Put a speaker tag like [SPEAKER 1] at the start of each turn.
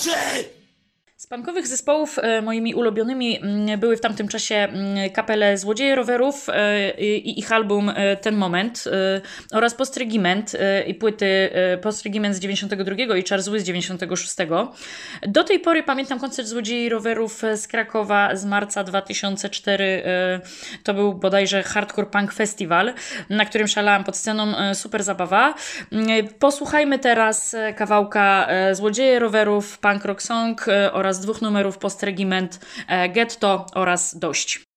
[SPEAKER 1] Z punkowych zespołów moimi ulubionymi były w tamtym czasie kapele Złodzieje Rowerów i ich album Ten Moment oraz Postregiment i płyty Postregiment z 92 i Charles Ły z 96. Do tej pory pamiętam koncert Złodziei Rowerów z Krakowa z marca 2004. To był bodajże Hardcore Punk Festival, na którym szalałam pod sceną. Super zabawa. Posłuchajmy teraz kawałka Złodzieje Rowerów, Punk Rock Song oraz dwóch numerów Postregiment, Getto oraz Dość.